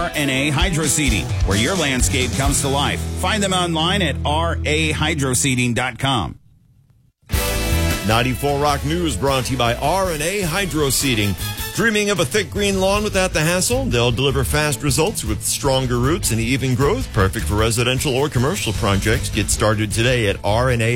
R&A Hydro Seeding, where your landscape comes to life. Find them online at rahydroseeding.com. 94 Rock News brought to you by R&A Hydro Seeding. Dreaming of a thick green lawn without the hassle? They'll deliver fast results with stronger roots and even growth. Perfect for residential or commercial projects. Get started today at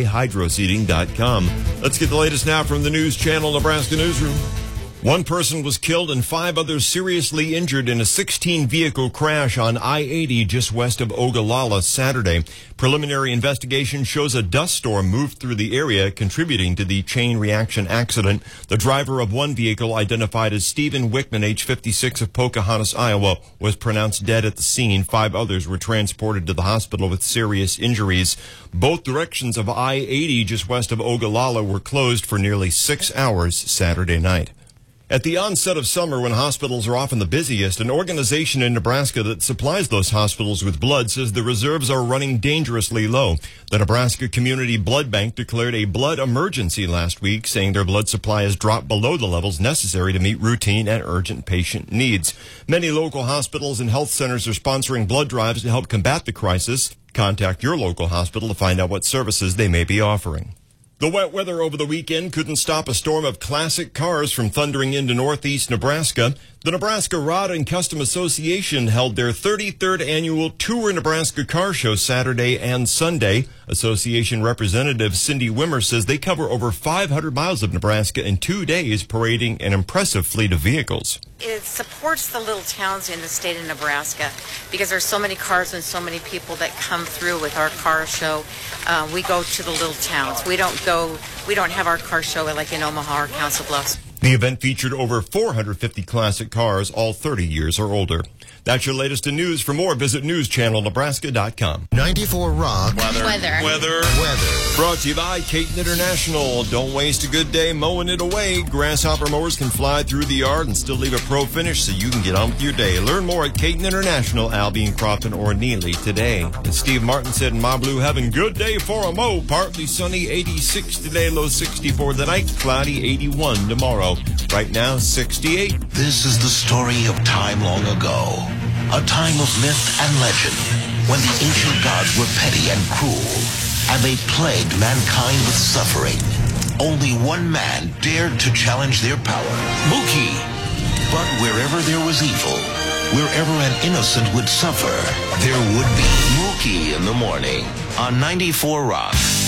rnahydroseeding.com. Let's get the latest now from the News Channel Nebraska Newsroom. One person was killed and 5 others seriously injured in a 16-vehicle crash on I-80 just west of Ogallala Saturday. Preliminary investigation shows a dust storm moved through the area, contributing to the chain reaction accident. The driver of one vehicle, identified as Stephen Wickman, age 56, of Pocahontas, Iowa, was pronounced dead at the scene. 5 others were transported to the hospital with serious injuries. Both directions of I-80 just west of Ogallala were closed for nearly 6 hours Saturday night. At the onset of summer, when hospitals are often the busiest, an organization in Nebraska that supplies those hospitals with blood says the reserves are running dangerously low. The Nebraska Community Blood Bank declared a blood emergency last week, saying their blood supply has dropped below the levels necessary to meet routine and urgent patient needs. Many local hospitals and health centers are sponsoring blood drives to help combat the crisis. Contact your local hospital to find out what services they may be offering. The wet weather over the weekend couldn't stop a storm of classic cars from thundering into northeast Nebraska. The Nebraska Rod and Custom Association held their 33rd annual Tour Nebraska Car Show Saturday and Sunday. Association representative Cindy Wimmer says they cover over 500 miles of Nebraska in 2 days, parading an impressive fleet of vehicles. It supports the little towns in the state of Nebraska because there's so many cars and so many people that come through with our car show. We go to the little towns. We don't have our car show like in Omaha or Council Bluffs. The event featured over 450 classic cars, all 30 years or older. That's your latest in news. For more, visit newschannelnebraska.com. 94 Rock. Weather. Brought to you by Caton International. Don't waste a good day mowing it away. Grasshopper mowers can fly through the yard and still leave a pro finish so you can get on with your day. Learn more at Caton International, Albion, Crofton, or Neely today. And Steve Martin said in My Blue Heaven, good day for a mow. Partly sunny, 86 today, low 64 tonight, cloudy, 81 tomorrow. Right now, 68. This is the story of time long ago. A time of myth and legend, when the ancient gods were petty and cruel, and they plagued mankind with suffering. Only one man dared to challenge their power, Mookie. But wherever there was evil, wherever an innocent would suffer, there would be Mookie in the morning on 94 Rock.